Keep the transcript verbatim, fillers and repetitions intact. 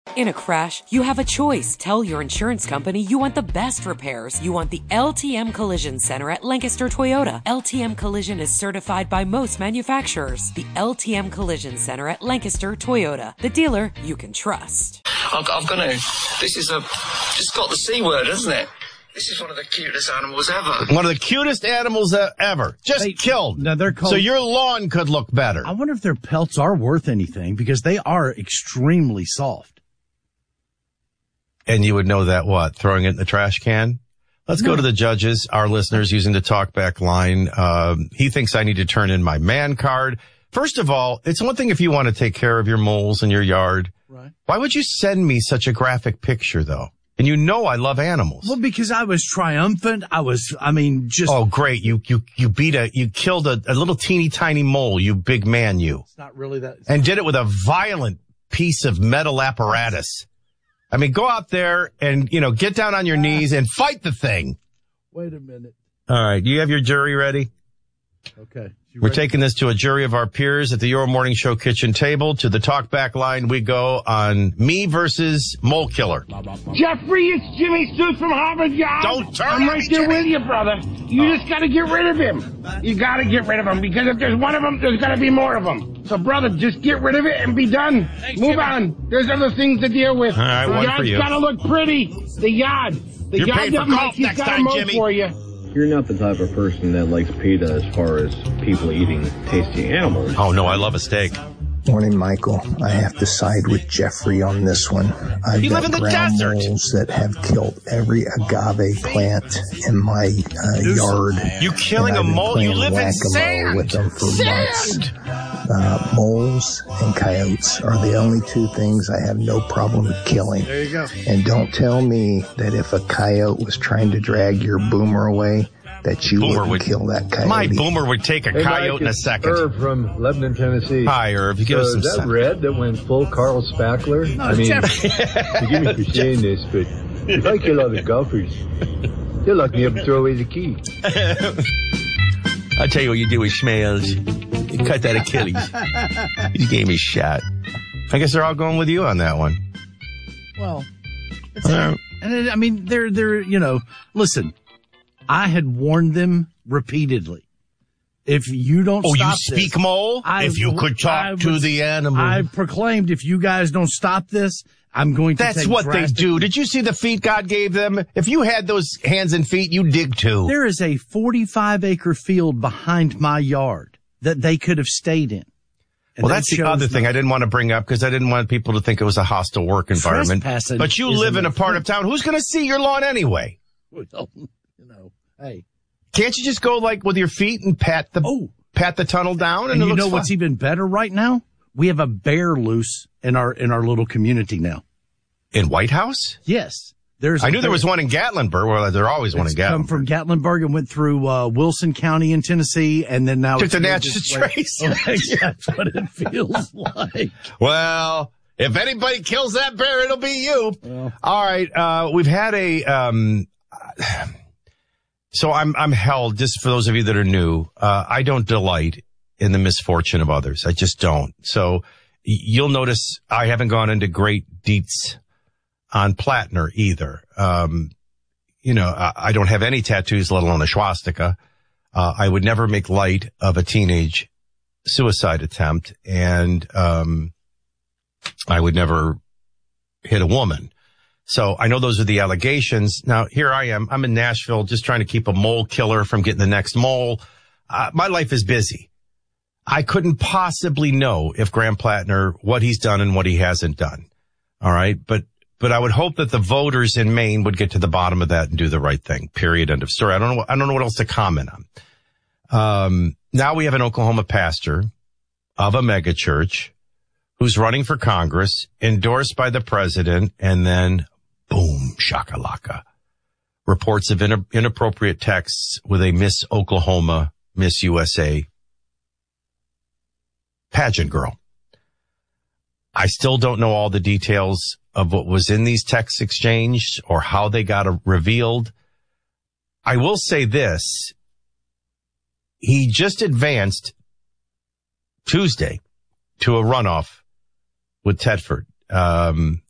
In a crash, you have a choice. Tell your insurance company you want the best repairs. You want the L T M Collision Center at Lancaster Toyota. L T M Collision is certified by most manufacturers. The L T M Collision Center at Lancaster Toyota. The dealer you can trust. I've, I've got to... This is a... Just got the C word, isn't it? This is one of the cutest animals ever. One of the cutest animals uh, ever. Just Hey, killed. now they're called- So your lawn could look better. I wonder if their pelts are worth anything because they are extremely soft. And you would know that what? Throwing it in the trash can? Let's no. go to the judges, our listeners using the talkback line. Um, he thinks I need to turn in my man card. First of all, it's one thing if you want to take care of your moles in your yard. Right. Why would you send me such a graphic picture, though? And you know I love animals. Well, because I was triumphant. I was, I mean, just. Oh, great. You, you, you beat a, you killed a, a little teeny tiny mole, you big man, you. It's not really that. And did it with a violent piece of metal apparatus. I mean, go out there and, you know, get down on your knees and fight the thing. Wait a minute. All right. Do you have your jury ready? Okay. We're taking this to a jury of our peers at the Your Morning Show kitchen table. To the talkback line we go on me versus Mole Killer. Jeffrey, it's Jimmy Stoops from Harvard Yard. Don't turn I'm on right me, there Jimmy. with you, brother. You Oh. just got to get rid of him. You got to get rid of him because if there's one of them, there's going to be more of them. So, brother, just get rid of it and be done. Thanks, Move Jimmy. on. There's other things to deal with. All right, the one yard's for you. got to look pretty. The yard. The You're yard paid for that golf Mikey's next got to time, mow Jimmy. for you. You're not the type of person that likes PETA as far as people eating tasty animals. Oh, no, I love a steak. Morning, Michael. I have to side with Jeffrey on this one. I've You got live in the ground desert. moles that have killed every agave plant in my uh, yard. You killing and a I've been mole? You playing live in whack-a-mole sand. with them for months. Sand. Uh, moles and coyotes are the only two things I have no problem killing. There you go. And don't tell me that if a coyote was trying to drag your boomer away, that you Boomer wouldn't would kill that coyote. My boomer would take a Hey, coyote Mike, in a it's second. Irv from Lebanon, Tennessee. Hi, Irv. You give so us some is that sense. red that went full Carl Spackler? No, I mean, Jeffrey. forgive me for saying this, but if I kill all the golfers, they'll lock me up and throw away the key. I'll tell you what you do with Schmales. You cut that Achilles. You gave me a shot. I guess they're all going with you on that one. Well, it's, Uh, and it, I mean, they're, they're, you know, listen, I had warned them repeatedly. If you don't Oh, you stop speak this, mole? I- If you could talk I to was- the animal. I proclaimed if you guys don't stop this, I'm going to That's take what they drastic- do. Did you see the feet God gave them? If you had those hands and feet, you dig too. There is a forty-five acre field behind my yard that they could have stayed in. And Well, they that's the chose other thing not I didn't want to bring up because I didn't want people to think it was a hostile work environment. Trespassing But you is live in an a part of offense. town. Who's going to see your lawn anyway? Well, you know, hey. Can't you just go like with your feet and pat the Oh. pat the tunnel down? And, And it you looks know what's fine? even better right now? We have a bear loose in our in our little community now. In White House? Yes. There's I a knew there bear. was one in Gatlinburg. Well, there's always one in It's come Gatlinburg. from Gatlinburg and went through uh, Wilson County in Tennessee, and then now Took it's the moved Natchez its way- Trace. That's what it feels like. Well, if anybody kills that bear, it'll be you. Well. All right. Uh, we've had a, um, so I'm, I'm held, just for those of you that are new, uh, I don't delight in the misfortune of others. I just don't. So y- you'll notice I haven't gone into great deets on Plattner either. Um, you know, I, I don't have any tattoos, let alone a swastika. Uh, I would never make light of a teenage suicide attempt, and um, I would never hit a woman. So I know those are the allegations. Now, here I am. I'm in Nashville just trying to keep a mole killer from getting the next mole. Uh, my life is busy. I couldn't possibly know if Graham Plattner, what he's done and what he hasn't done. All right. But, but I would hope that the voters in Maine would get to the bottom of that and do the right thing. Period. End of story. I don't know. I don't know what else to comment on. Um, now we have an Oklahoma pastor of a mega church who's running for Congress, endorsed by the president, and then boom, shakalaka. Reports of in- inappropriate texts with a Miss Oklahoma, Miss U S A pageant girl. I still don't know all the details of what was in these texts exchanged or how they got uh, revealed. I will say this. He just advanced Tuesday to a runoff with Tedford. Um,